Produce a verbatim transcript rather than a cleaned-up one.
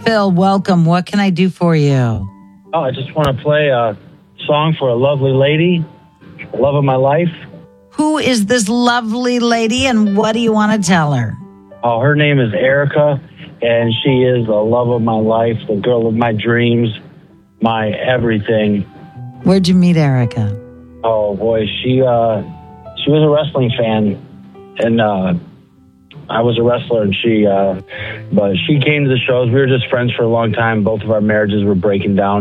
Phil, welcome. What can I do for you? Oh, I just want to play a song for a lovely lady, the love of my life. Who is this lovely lady and what do you want to tell her? Oh, her name is Erica, and she is the love of my life, the girl of my dreams, my everything. Where'd you meet Erica? Oh, boy, she uh, she was a wrestling fan, and uh, I was a wrestler, and she, uh, but she came to the shows. We were just friends for a long time. Both of our marriages were breaking down.